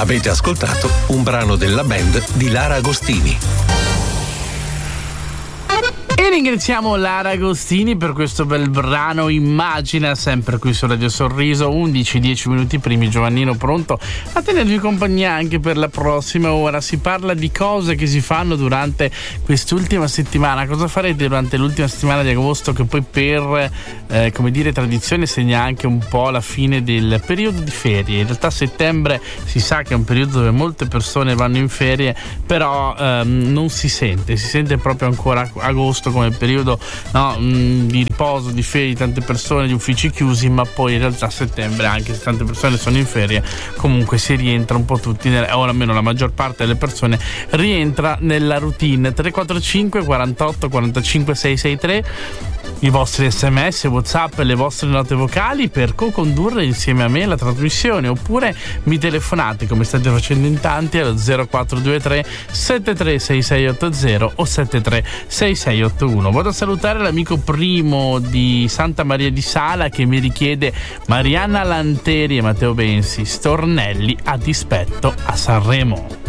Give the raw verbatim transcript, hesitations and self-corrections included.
Avete ascoltato un brano della band di Lara Agostini. E ringraziamo Lara Agostini per questo bel brano Immagina, sempre qui su Radio Sorriso. Undici dieci minuti primi, Giovannino pronto a tenervi compagnia anche per la prossima ora. Si parla di cose che si fanno durante quest'ultima settimana. Cosa farete durante l'ultima settimana di agosto, che poi per eh, come dire tradizione segna anche un po' la fine del periodo di ferie. In realtà settembre si sa che è un periodo dove molte persone vanno in ferie, però ehm, non si sente, si sente proprio ancora agosto come periodo, no, mh, di riposo, di ferie di tante persone, di uffici chiusi, ma poi in realtà a settembre, anche se tante persone sono in ferie, comunque si rientra un po' tutti, o almeno la maggior parte delle persone rientra nella routine. Tre quattro cinque quarantotto quarantacinque seicentosessantatré i vostri sms, whatsapp e le vostre note vocali per co-condurre insieme a me la trasmissione, oppure mi telefonate come state facendo in tanti allo zero quattro due tre sette tre sei sei otto zero o sette tre sei sei otto uno. Vado a salutare l'amico Primo di Santa Maria di Sala che mi richiede Marianna Lanteri e Matteo Bensi, Stornelli a dispetto a Sanremo.